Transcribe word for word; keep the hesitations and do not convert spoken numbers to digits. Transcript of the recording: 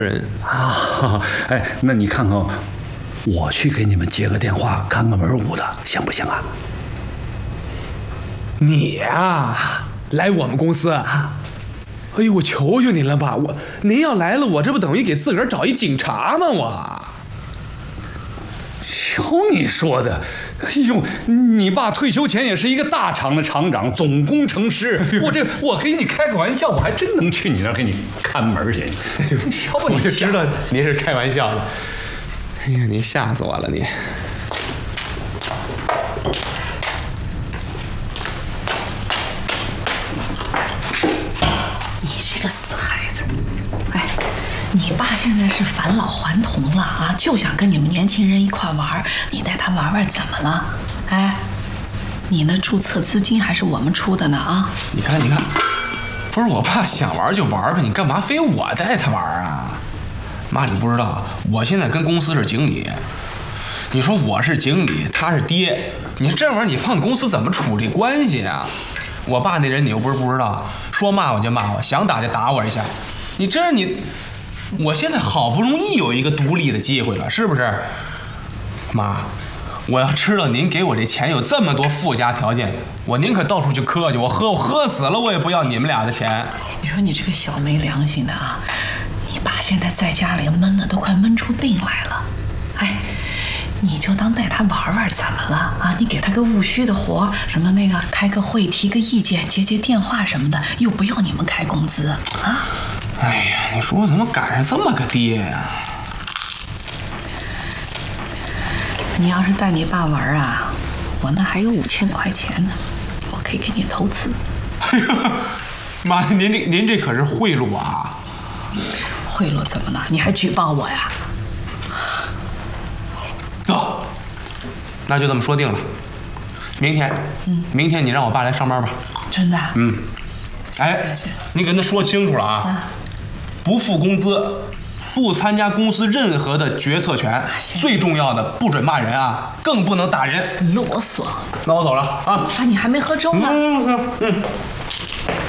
人啊。哎，那你看看，我去给你们接个电话，看个门屋的，行不行啊？ 你呀，来我们公司。哎呦，我求求您了吧！我您要来了，我这不等于给自个儿找一警察吗？我。 瞧你说的，哎呦，你爸退休前也是一个大厂的厂长，总工程师。我这我给你开个玩笑，我还真能去你那儿给你看门去。哎呦，瞧把你， 我就知道您是开玩笑的。哎呀，您吓死我了你！ 你这个死孩子！哎。你爸现在是返老还童了啊，就想跟你们年轻人一块玩，你带他玩玩怎么了？哎，你那注册资金还是我们出的呢啊！ 你看，你看，不是我爸想玩就玩呗，你干嘛非我带他玩啊？妈，你不知道，我现在跟公司是经理，你说我是经理，他是爹，你这玩意儿你放公司怎么处理关系啊？我爸那人你又不是不知道，说骂我就骂我，想打就打我一下，你这是你。我现在好不容易有一个独立的机会了，是不是？妈，我要知道您给我这钱有这么多附加条件，我宁可到处去磕去，我喝我喝死了我也不要你们俩的钱。 你说你这个小没良心的啊！你爸现在在家里闷的都快闷出病来了，哎，你就当带他玩玩怎么了啊？你给他个务虚的活，什么那个开个会提个意见接接电话什么的，又不要你们开工资啊！ 哎呀，你说我怎么赶上这么个爹呀？ 你要是带你爸玩啊，我那还有五千块钱呢，我可以给你投资。 哎呀，妈，您这您这可是贿赂啊！ 贿赂怎么了？你还举报我呀？ 走，那就这么说定了。明天，嗯，明天你让我爸来上班吧。 真的？ 嗯。哎，你跟他说清楚了啊！啊不付工资，不参加公司任何的决策权，最重要的不准骂人啊，更不能打人。 啰嗦。 那我走了啊！ 啊，你还没喝粥呢。 嗯嗯嗯。